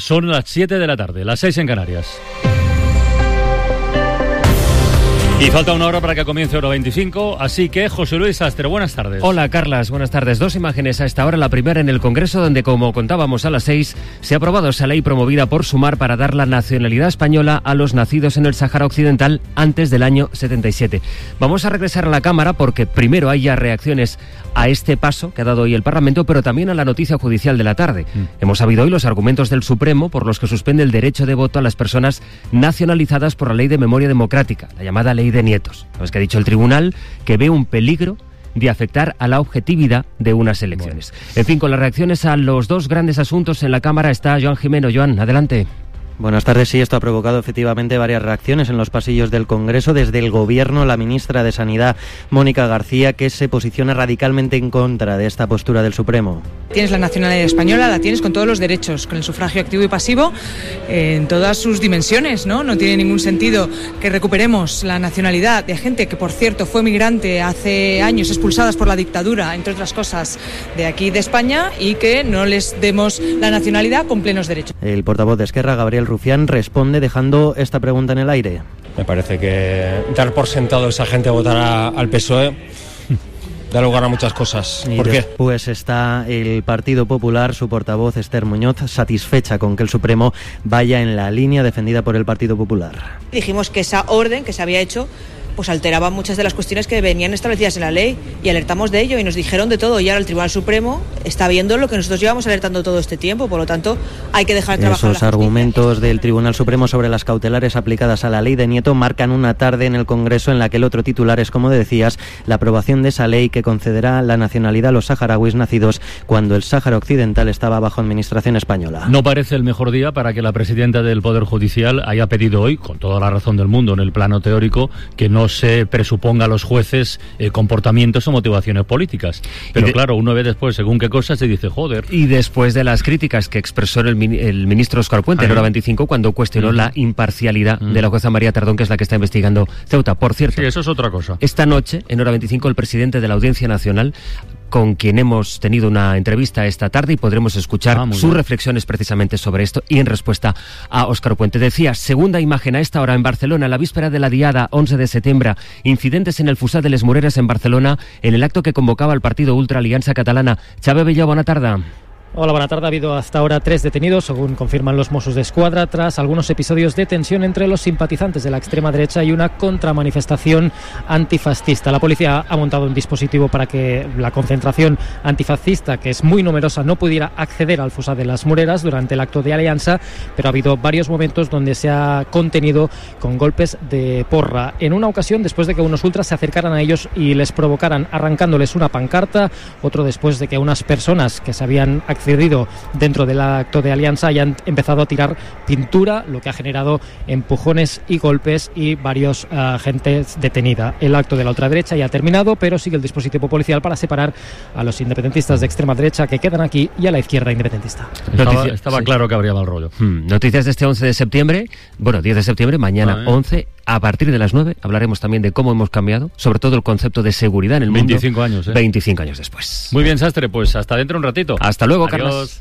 Son las 7 de la tarde, las 6 en Canarias. Y falta una hora para que comience Hora 25, así que José Luis Sastre, buenas tardes. Hola, Carlas, buenas tardes. Dos imágenes a esta hora. La primera en el Congreso, donde, como contábamos a las 6, se ha aprobado esa ley promovida por Sumar para dar la nacionalidad española a los nacidos en el Sáhara Occidental antes del año 77. Vamos a regresar a la Cámara porque primero hay ya reacciones a este paso que ha dado hoy el Parlamento, pero también a la noticia judicial de la tarde. Hemos sabido hoy los argumentos del Supremo por los que suspende el derecho de voto a las personas nacionalizadas por la Ley de Memoria Democrática, la llamada Ley de Nietos. ¿Sabes qué ha dicho el tribunal? Que ve un peligro de afectar a la objetividad de unas elecciones. Bueno. En fin, con las reacciones a los dos grandes asuntos en la Cámara está Joan Jimeno. Joan, adelante. Buenas tardes. Sí, esto ha provocado efectivamente varias reacciones en los pasillos del Congreso. Desde el Gobierno, la ministra de Sanidad, Mónica García, que se posiciona radicalmente en contra de esta postura del Supremo. Tienes la nacionalidad española, la tienes con todos los derechos, con el sufragio activo y pasivo, en todas sus dimensiones, ¿no? No tiene ningún sentido que recuperemos la nacionalidad de gente que, por cierto, fue migrante hace años, expulsadas por la dictadura, entre otras cosas, de aquí de España, y que no les demos la nacionalidad con plenos derechos. El portavoz de Esquerra, Gabriel Rufián, responde dejando esta pregunta en el aire. Me parece que dar por sentado a esa gente votará al PSOE da lugar a muchas cosas. Y ¿por qué? Después está el Partido Popular, su portavoz Esther Muñoz, satisfecha con que el Supremo vaya en la línea defendida por el Partido Popular. Dijimos que esa orden que se había hecho pues alteraba muchas de las cuestiones que venían establecidas en la ley y alertamos de ello y nos dijeron de todo, y ahora el Tribunal Supremo está viendo lo que nosotros llevamos alertando todo este tiempo, por lo tanto hay que dejar trabajar. Esos argumentos del Tribunal Supremo sobre las cautelares aplicadas a la ley de Nieto marcan una tarde en el Congreso en la que el otro titular es, como decías, la aprobación de esa ley que concederá la nacionalidad a los saharauis nacidos cuando el Sáhara Occidental estaba bajo administración española. No parece el mejor día para que la presidenta del Poder Judicial haya pedido hoy, con toda la razón del mundo en el plano teórico, que no se presuponga a los jueces comportamientos o motivaciones políticas. Pero claro, uno ve después según qué cosas se dice, joder. Y después de las críticas que expresó el ministro Óscar Puente en Hora 25 cuando cuestionó la imparcialidad de la jueza María Tardón, que es la que está investigando Ceuta. Por cierto, sí, eso es otra cosa. Esta noche, en Hora 25, el presidente de la Audiencia Nacional, con quien hemos tenido una entrevista esta tarde y podremos escuchar sus reflexiones precisamente sobre esto y en respuesta a Óscar Puente. Decía, segunda imagen a esta hora en Barcelona, la víspera de la Diada, 11 de septiembre, incidentes en el Fossat de les Moreres en Barcelona, en el acto que convocaba el partido Ultra Alianza Catalana. Xavi Belló, buena tarde. Hola, buena tarde. Ha habido hasta ahora 3 detenidos, según confirman los Mossos d'Esquadra, tras algunos episodios de tensión entre los simpatizantes de la extrema derecha y una contramanifestación antifascista. La policía ha montado un dispositivo para que la concentración antifascista, que es muy numerosa, no pudiera acceder al Fossat de las Moreras durante el acto de Alianza, pero ha habido varios momentos donde se ha contenido con golpes de porra. En una ocasión, después de que unos ultras se acercaran a ellos y les provocaran arrancándoles una pancarta, otro después de que unas personas que se habían accedido dentro del acto de Alianza y han empezado a tirar pintura, lo que ha generado empujones y golpes y varios agentes detenida. El acto de la ultraderecha ya ha terminado, pero sigue el dispositivo policial para separar a los independentistas de extrema derecha que quedan aquí y a la izquierda independentista. Estaba claro que habría mal rollo. Noticias de este 11 de septiembre, bueno, 10 de septiembre, mañana 11, a partir de las 9 hablaremos también de cómo hemos cambiado, sobre todo el concepto de seguridad en el mundo. 25 años, 25 años después. Muy bien, Sastre, pues hasta dentro un ratito. Hasta luego, Adiós. Carlos.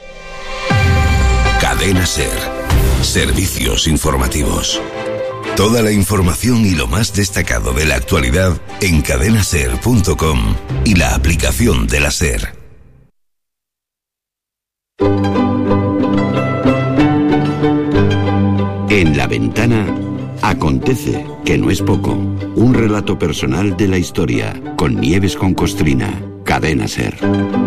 Cadena SER. Servicios informativos. Toda la información y lo más destacado de la actualidad en cadenaser.com y la aplicación de la SER. En La Ventana acontece, que no es poco. Un relato personal de la historia con Nieves con Costrina. Cadena SER.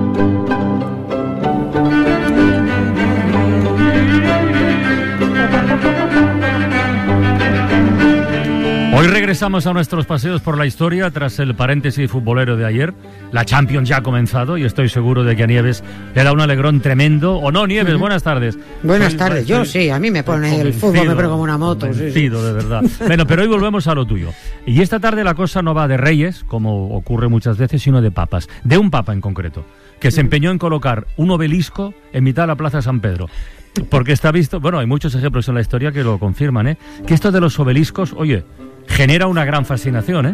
Hoy regresamos a nuestros paseos por la historia tras el paréntesis futbolero de ayer. La Champions ya ha comenzado y estoy seguro de que a Nieves le da un alegrón tremendo. ¿O no, Nieves? Buenas tardes. Buenas tardes. Yo sí, a mí me pone el fútbol, me pone como una moto. Convencido, de verdad. Bueno, pero hoy volvemos a lo tuyo. Y esta tarde la cosa no va de reyes, como ocurre muchas veces, sino de papas. De un papa en concreto, que se empeñó en colocar un obelisco en mitad de la Plaza San Pedro. Porque está visto, bueno, hay muchos ejemplos en la historia que lo confirman, que esto de los obeliscos, oye, genera una gran fascinación,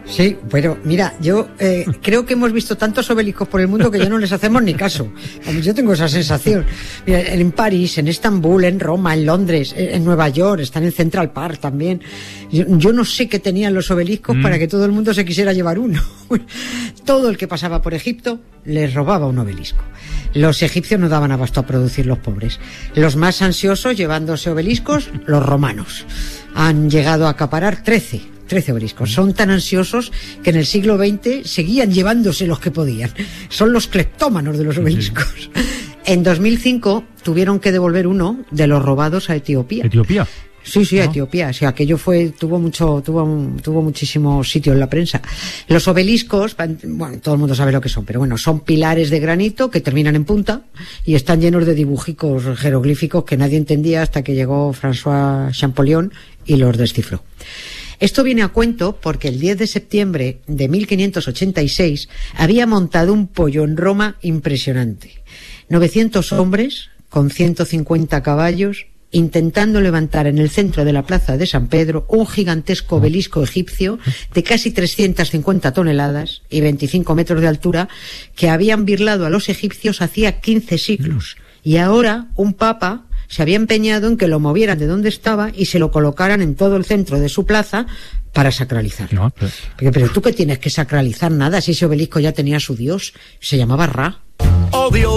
Sí, pero mira, yo creo que hemos visto tantos obeliscos por el mundo que ya no les hacemos ni caso. Yo tengo esa sensación. Mira, en París, en Estambul, en Roma, en Londres, en Nueva York, están en Central Park también. Yo no sé qué tenían los obeliscos para que todo el mundo se quisiera llevar uno. Todo el que pasaba por Egipto les robaba un obelisco. Los egipcios no daban abasto a producir, los pobres. Los más ansiosos llevándose obeliscos, los romanos. Han llegado a acaparar 13 obeliscos. Son tan ansiosos que en el siglo XX seguían llevándose los que podían. Son los cleptómanos de los obeliscos. Sí. En 2005 tuvieron que devolver uno de los robados a Etiopía. ¿Etiopía? Sí, a Etiopía. O sea, aquello tuvo muchísimo sitio en la prensa. Los obeliscos, bueno, todo el mundo sabe lo que son, pero bueno, son pilares de granito que terminan en punta y están llenos de dibujicos jeroglíficos que nadie entendía hasta que llegó François Champollion y los descifró. Esto viene a cuento porque el 10 de septiembre de 1586 había montado un pollo en Roma impresionante. 900 hombres con 150 caballos intentando levantar en el centro de la plaza de San Pedro un gigantesco obelisco egipcio de casi 350 toneladas y 25 metros de altura que habían birlado a los egipcios hacía 15 siglos. Y ahora un papa se había empeñado en que lo movieran de donde estaba y se lo colocaran en todo el centro de su plaza para sacralizarlo. No, pero tú qué tienes que sacralizar nada si ese obelisco ya tenía su dios, se llamaba Ra.